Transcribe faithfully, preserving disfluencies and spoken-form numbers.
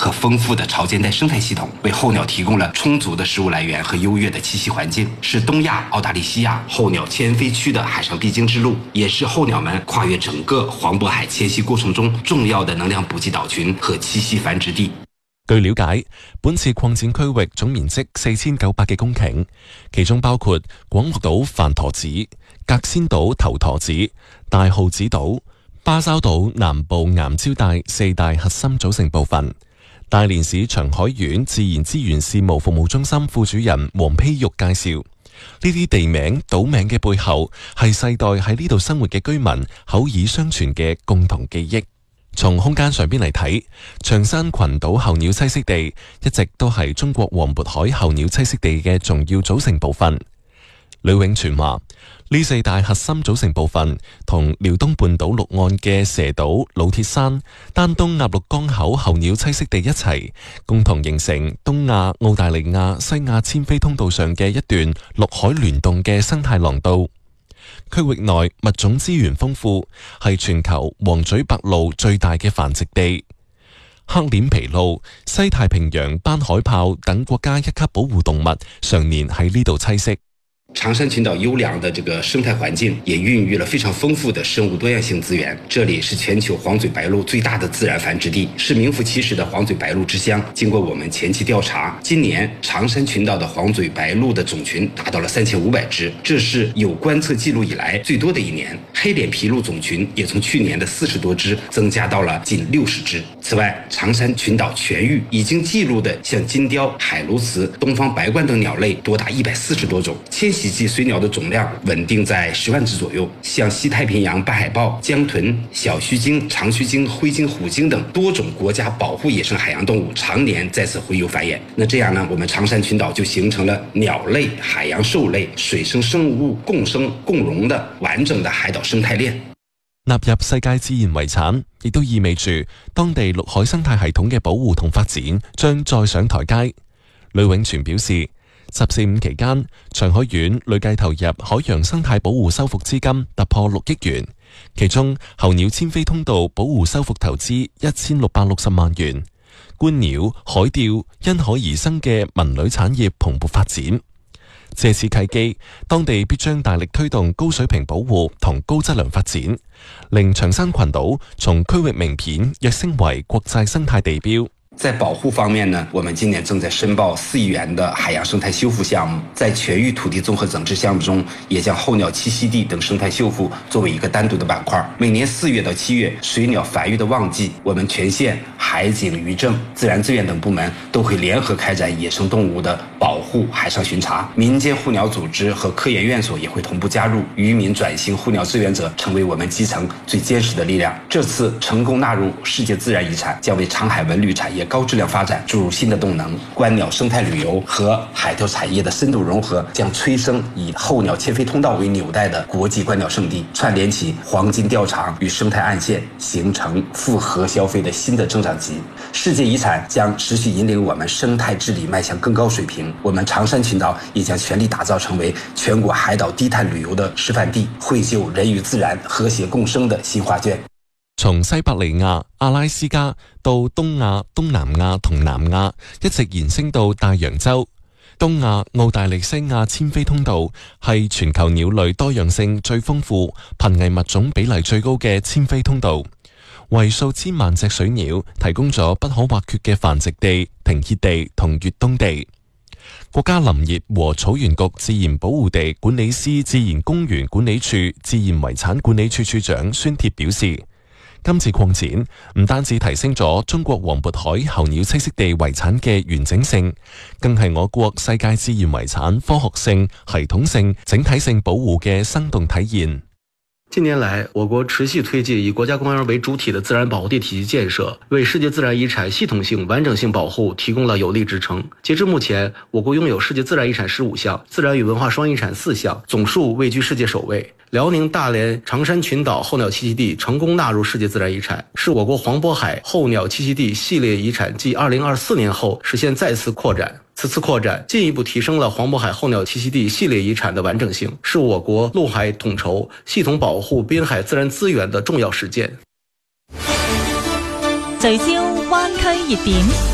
和丰富的潮间带生态系统，为候鸟提供了充足的食物来源和优越的栖息环境，是东亚、澳大利西亚候鸟迁飞区的海上必经之路，也是候鳥們跨越整個黃渤海遷徙過程中重要的能量補給島群和棲息繁殖地。 據了解，本次擴展區域總面積四千九百幾公頃，其中包括廣目島帆陀子、格仙島頭陀子、大號子島、巴爪島南部岩礁帶四大核心組成部分。大連市長海縣自然資源事務服務中心副主任黃丕玉介紹，呢啲地名、島名嘅背後係世代喺呢度生活嘅居民口耳相傳嘅共同記憶。從空間上邊嚟睇，長山群島候鳥棲息地一直都係中國黃渤海候鳥棲息地嘅重要組成部分。呂永全話：呢四大核心組成部分同遼東半島陸岸嘅蛇島、老鐵山、丹東鴨綠江口候鳥棲息地一齊，共同形成東亞、澳大利亞、西亞遷飛通道上嘅一段陸海聯動嘅生態廊道。區域內物種資源豐富，係全球黃嘴白鷺最大嘅繁殖地。黑臉琵鷺、西太平洋斑海豹等國家一級保護動物常年喺呢度棲息。 長山群島優良的這個生態環境也孕育了非常豐富的生物多樣性資源。這裡是全球黃嘴白鷺最大的自然繁殖地，是名副其實的黃嘴白鷺之鄉。經過我們前期調查，今年長山群島的黃嘴白鷺的總群達到了三千五百隻，這是有觀測記錄以來最多的一年。黑臉琵鷺總群也從去年的四十多隻增加到了近六十隻。此外，長山群島全域已經記錄的像金雕、海鸕鶿、東方白鸛等鳥類多達一百四十多種。遷徙季水鳥的總量穩定在十萬隻左右，像西太平洋斑海豹、江豚、小須鯨、長須鯨、灰鯨、虎鯨等多種國家保護野生海洋動物常年在此洄游繁衍。那這樣呢，我們長山群島就形成了鳥類、海洋獸類、水生生物共生共榮的完整的海島生態鏈。 納入世界自然遺產，亦都意味住當地陸海生態系統嘅保護同發展將再上台階。呂永全表示，十四五期間，長海縣累計投入海洋生態保護修復資金突破六億元，其中候鳥遷飛通道保護修復投資一千六百六十萬元，觀鳥、海釣因海而生嘅文旅產業蓬勃發展。借此契機，當地必將大力推動高水平保護同高質量發展，令長山群島從區域名片躍升為國際生態地標。 在保護方面呢，我們今年正在申報四億元的海洋生態修復項目，在全域土地綜合整治項目中，也將候鳥棲息地等生態修復作為一個單獨的板塊。每年四月到七月，水鳥繁育的旺季，我們全縣海警、漁政、自然資源等部門都會聯合開展野生動物的保護海上巡查，民間護鳥組織和科研院所也會同步加入，漁民轉型護鳥志願者成為我們基層最堅實的力量。這次成功納入世界自然遺產，將為長海文旅產業高質量發展注入新的動能。觀鳥生態旅遊和海鳥產業的深度融合，將催生以候鳥遷飛通道為紐帶的國際觀鳥勝地，串聯起黃金釣場與生態岸線，形成複合消費的新的增長極。世界遺產將持續引領我們生態治理邁向更高水平，我們長山群島也將全力打造成為全國海島低碳旅遊的示範地，繪就人與自然和諧共生的新畫卷。 從西伯利亞、阿拉斯加到東亞、東南亞同南亞，一直延伸到大洋洲。東亞、澳大利西亞遷飛通道係全球鳥類多樣性最豐富、瀕危物種比例最高嘅遷飛通道，為數千萬隻水鳥提供咗不可或缺嘅繁殖地、停歇地同越冬地。國家林業和草原局自然保護地管理司自然公園管理處自然遺產管理處處長孫鐵表示，今次擴展唔單止提升咗中國黃渤海候鳥棲息地遺產嘅完整性，更係我國世界自然遺產科學性、系統性、整體性保護嘅生動體現。 近年來，我國持續推進以國家公園為主體的自然保護地體系建設，為世界自然遺產系統性、完整性保護提供了有力支撐。截至目前，我國擁有世界自然遺產十五項，自然與文化雙遺產四項，總數位居世界首位。遼寧大連長山群島候鳥棲息地成功納入世界自然遺產，是我國黃渤海候鳥棲息地系列遺產繼二零二四年後實現再次擴展。此次擴展進一步提升了黃渤海候鳥棲息地系列遺產的完整性，是我國陸海統籌、系統保護濱海自然資源的重要實踐。 聚焦灣區熱點。